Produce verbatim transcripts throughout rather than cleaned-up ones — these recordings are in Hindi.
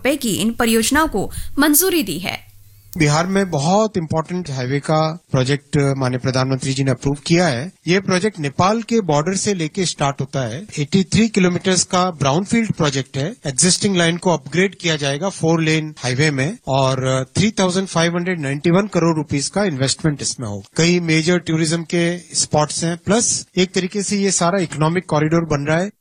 रुपए की इन परियोजनाओं को मंजूरी दी है। बिहार में बहुत इम्पोर्टेंट हाईवे का प्रोजेक्ट माननीय प्रधानमंत्री जी ने अप्रूव किया है। ये प्रोजेक्ट नेपाल के बॉर्डर से लेके स्टार्ट होता है। तिरासी किलोमीटर का ब्राउनफील्ड प्रोजेक्ट है। एग्जिस्टिंग लाइन को अपग्रेड किया जाएगा फोर लेन हाईवे में और तीन हज़ार पाँच सौ इक्यानवे करोड़ रुपीस का इन्वेस्टमेंट इसमें होगा। कई मेजर टूरिज्म के स्पॉट्स हैं, प्लस एक तरीके से ये सारा इकोनॉमिक कॉरिडोर बन रहा है।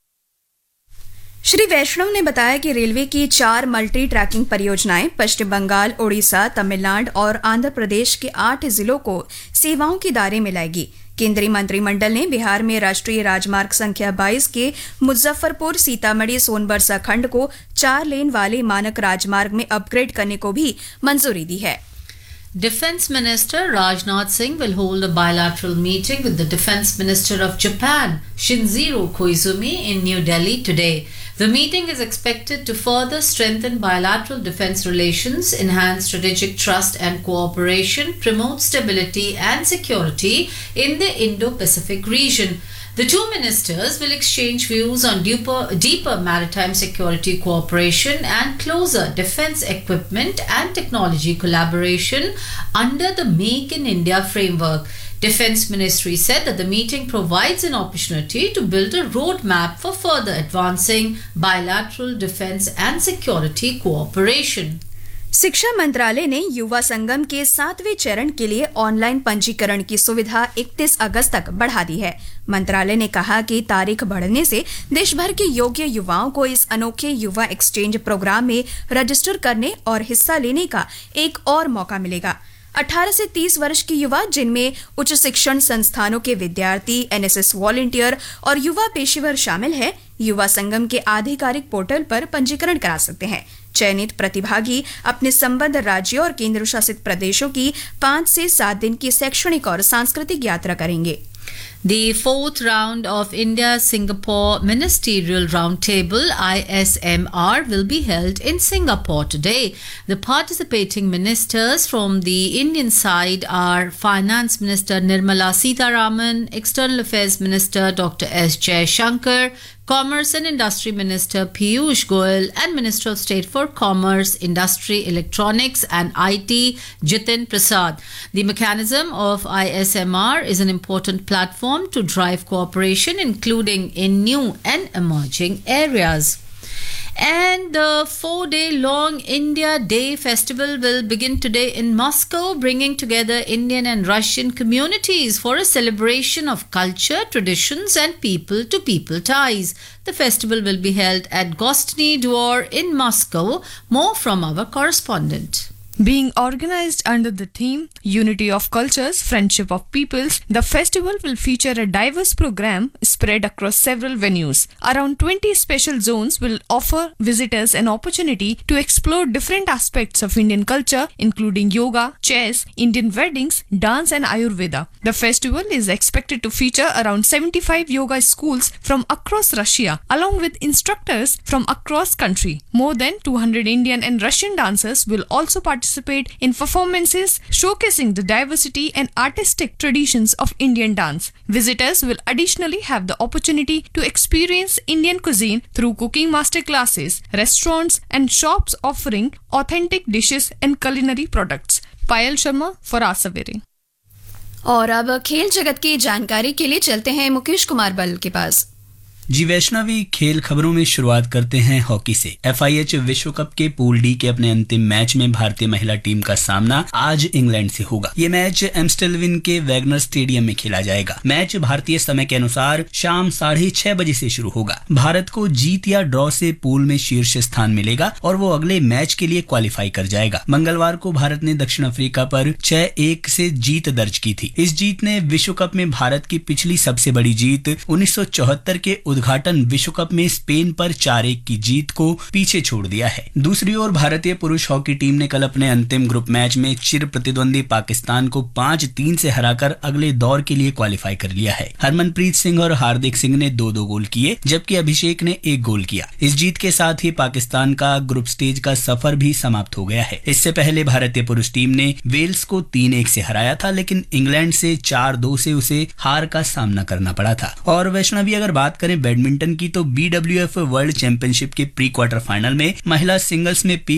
श्री वैष्णव ने बताया कि रेलवे की चार मल्टी ट्रैकिंग परियोजनाएं पश्चिम बंगाल, ओडिशा, तमिलनाडु और आंध्र प्रदेश के आठ जिलों को सेवाओं के दायरे में लाएगी। केंद्रीय मंत्रिमंडल ने बिहार में राष्ट्रीय राजमार्ग संख्या बाईस के मुजफ्फरपुर सीतामढ़ी सोनबरसा खंड को चार लेन वाले मानक राजमार्ग में अपग्रेड करने को भी मंजूरी दी है। Defense Minister Rajnath Singh will hold a bilateral meeting with the Defense Minister of Japan, Shinjiro Koizumi, in New Delhi today. The meeting is expected to further strengthen bilateral defense relations, enhance strategic trust and cooperation, promote stability and security in the Indo-Pacific region. The two ministers will exchange views on deeper, deeper maritime security cooperation and closer defense equipment and technology collaboration under the Make in India framework. Defense Ministry said that the meeting provides an opportunity to build a roadmap for further advancing bilateral defense and security cooperation. शिक्षा मंत्रालय ने युवा संगम के सातवें चरण के लिए ऑनलाइन पंजीकरण की सुविधा इकतीस अगस्त तक बढ़ा दी है। मंत्रालय ने कहा कि तारीख बढ़ने से देश भर के योग्य युवाओं को इस अनोखे युवा एक्सचेंज प्रोग्राम में रजिस्टर करने और हिस्सा लेने का एक और मौका मिलेगा। अठारह से तीस वर्ष के युवा, जिनमें उच्च शिक्षण संस्थानों के विद्यार्थी, एनएसएस वॉलंटियर और युवा पेशेवर शामिल है, युवा संगम के आधिकारिक पोर्टल पर पंजीकरण करा सकते हैं। चयनित प्रतिभागी अपने संबद्ध राज्यों और केंद्र शासित प्रदेशों की पांच से सात दिन की शैक्षणिक और सांस्कृतिक यात्रा करेंगे। The fourth round of India-Singapore Ministerial Roundtable I S M R will be held in Singapore today. The participating ministers from the Indian side are Finance Minister Nirmala Sitharaman, External Affairs Minister Doctor S Jaishankar, Commerce and Industry Minister Piyush Goyal and Minister of State for Commerce, Industry, Electronics and I T Jitin Prasad. The mechanism of I S M R is an important platform to drive cooperation, including in new and emerging areas. And the four-day-long India Day festival will begin today in Moscow, bringing together Indian and Russian communities for a celebration of culture, traditions and people-to-people ties. The festival will be held at Gostny Dvor in Moscow. More from our correspondent. Being organized under the theme Unity of Cultures, Friendship of Peoples, the festival will feature a diverse program spread across several venues. Around twenty special zones will offer visitors an opportunity to explore different aspects of Indian culture, including yoga, chess, Indian weddings, dance and Ayurveda. The festival is expected to feature around seventy-five yoga schools from across Russia, along with instructors from across country. More than two hundred Indian and Russian dancers will also participate participate in performances showcasing the diversity and artistic traditions of Indian dance. Visitors will additionally have the opportunity to experience Indian cuisine through cooking master classes, restaurants and shops offering authentic dishes and culinary products. Payal Sharma for आज सवेरे। और अब खेल जगत की जानकारी के लिए चलते हैं मुकेश कुमार बल के पास। जी वैष्णवी, खेल खबरों में शुरुआत करते हैं हॉकी से। एफआईएच विश्व कप के पूल डी के अपने अंतिम मैच में भारतीय महिला टीम का सामना आज इंग्लैंड से होगा। ये मैच एम्स्टेलविन के वैगनर स्टेडियम में खेला जाएगा। मैच भारतीय समय के अनुसार शाम साढ़े छह बजे से शुरू होगा। भारत को जीत या ड्रॉ से पूल में शीर्ष स्थान मिलेगा और वो अगले मैच के लिए क्वालिफाई कर जाएगा। मंगलवार को भारत ने दक्षिण अफ्रीका पर छह एक से जीत दर्ज की थी। इस जीत ने विश्व कप में भारत की पिछली सबसे बड़ी जीत उन्नीस सौ चौहत्तर के उद्घाटन विश्व कप में स्पेन पर चार एक की जीत को पीछे छोड़ दिया है। दूसरी ओर भारतीय पुरुष हॉकी टीम ने कल अपने अंतिम ग्रुप मैच में चिर प्रतिद्वंदी पाकिस्तान को पांच तीन से हराकर अगले दौर के लिए क्वालिफाई कर लिया है। हरमनप्रीत सिंह और हार्दिक सिंह ने दो दो गोल किए, जबकि अभिषेक ने एक गोल किया। इस जीत के साथ ही पाकिस्तान का ग्रुप स्टेज का सफर भी समाप्त हो गया है। इससे पहले भारतीय पुरुष टीम ने वेल्स को तीन एक से हराया था, लेकिन इंग्लैंड से चार दो से उसे हार का सामना करना पड़ा था। और वैष्णवी, अगर बात करें बैडमिंटन की, तो बीडब्ल्यूएफ वर्ल्ड चैंपियनशिप के प्री क्वार्टर फाइनल में महिला सिंगल्स में पी